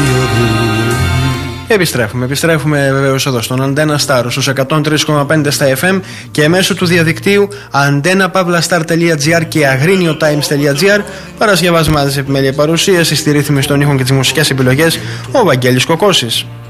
Επιστρέφουμε βεβαίως εδώ στον Αντένα Star στους 103,5 στα FM και μέσω του διαδικτύου antenapavlastar.gr και agriniotimes.gr. Παρασκευάζει μαζί σε επιμέλεια παρουσίαση, στη ρύθμιση των ήχων και τις μουσικές επιλογές ο Βαγγέλης Κοκώσης.